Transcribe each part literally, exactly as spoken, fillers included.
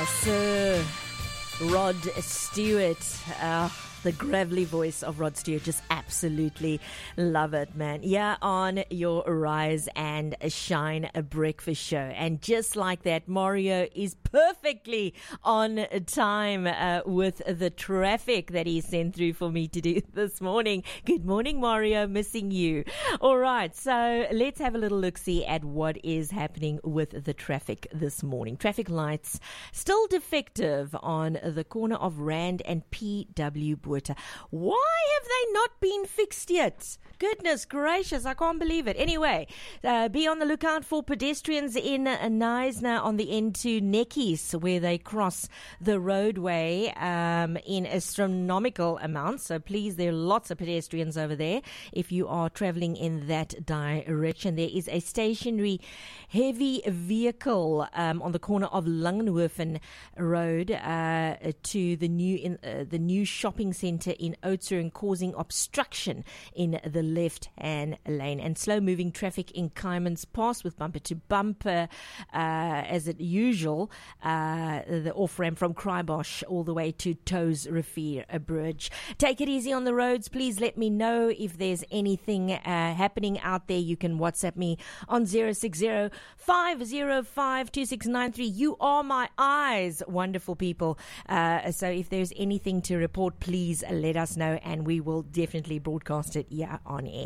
Yeah, Sir Rod Stewart. Uh, the gravelly voice of Rod Stewart. Just absolutely love it, man. Yeah, on your Rise and Shine a breakfast show. And just like that, Mario is perfectly on time uh, with the traffic that he sent through for me to do this morning. Good morning, Mario. Missing you. All right, so let's have a little look-see at what is happening with the traffic this morning. Traffic lights still defective on the corner of Rand and P W Botha. Why have they not been fixed yet? Goodness gracious, I can't believe it. Anyway, uh, be on the lookout for pedestrians in uh, Knysna on the N to Nekkies, where they cross the roadway um, in astronomical amounts. So please, there are lots of pedestrians over there if you are traveling in that direction. There is a stationary heavy vehicle um, on the corner of Langenhoven Road uh, to the new in, uh, the new shopping centre in Oudtshoorn, causing obstruction in the left-hand lane, and slow-moving traffic in Kaiman's Pass with bumper-to-bumper, uh, as it usual, uh, the off-ramp from Kraibosch all the way to Toes Rivier Bridge. Take it easy on the roads. Please let me know if there's anything uh, happening out there. You can WhatsApp me on zero six zero, five zero five, two six nine three. You are my eyes, wonderful people. Uh, so if there's anything to report, please let us know, and we will definitely broadcast it here on air.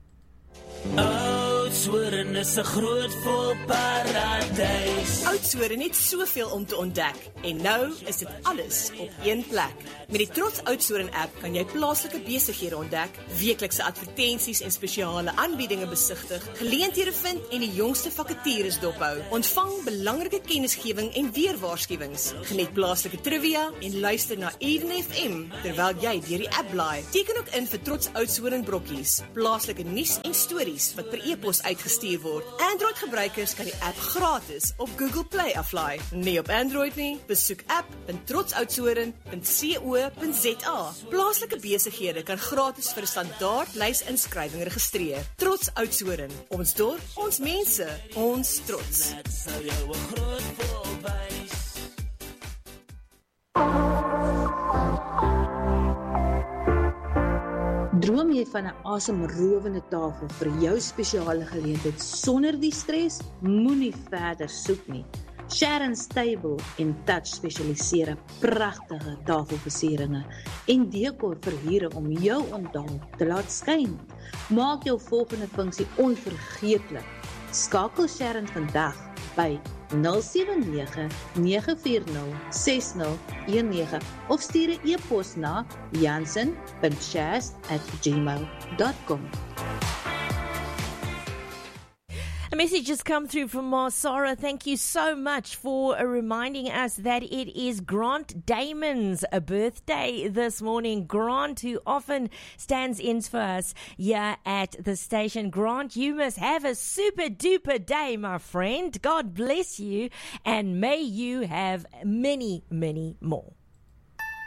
Oudtshoorn is 'n groot vol paradys. Oudtshoorn het soveel om te ontdek en nou is dit alles op een plek. Met die Trots Oudtshoorn app kan jy plaaslike besighede ontdek, weeklikse advertensies en spesiale aanbiedinge besigtig, geleenthede vind en die jongste vakatures dophou. Ontvang belangrike kennisgewing en weerwaarskuwings. Geniet plaaslike trivia en luister na Eden F M terwyl jy deur die app blaai. Teken ook in vir Trots Oudtshoorn brokkies, plaaslike nuus en stories wat per e-pos uitgestuur word. Android gebruikers kan die app gratis op Google Play aflaai. Nie op Android nie, besoek app punt trots oudtshoorn punt co punt za. Plaaslike besighede kan gratis vir 'n standaard lys inskrywing registreer. Trots Oudtshoorn, ons dorp, ons mense, ons trots. Droom jy van 'n asemrowende tafel vir jou spesiale geleentheid sonder die stres? Moenie verder soek nie. Sharon's Table en Touch spesialiseer in pragtige tafelversieringe en dekor verhuuring om jou onthaal te laat skyn. Maak jou volgende funksie onvergeetlik. Skakel Sharon vandag by nul sewe nege, nege vier nul, ses nul een nege of stuur 'n e-pos na jansen punt shaz at gmail dot com. A message has come through from Marsara. Thank you so much for uh, reminding us that it is Grant Damon's uh, birthday this morning. Grant, who often stands in for us here at the station. Grant, you must have a super duper day, my friend. God bless you, and may you have many, many more.